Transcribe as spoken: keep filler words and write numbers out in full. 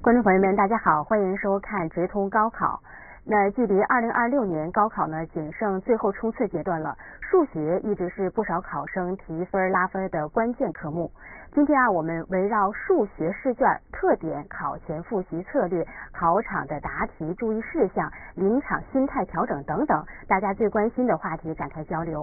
观众朋友们，大家好，欢迎收看直通高考。那距离二零二六年高考呢，仅剩最后冲刺阶段了。数学一直是不少考生提分拉分的关键科目。今天啊，我们围绕数学试卷特点、考前复习策略、考场的答题注意事项、临场心态调整等等，大家最关心的话题展开交流。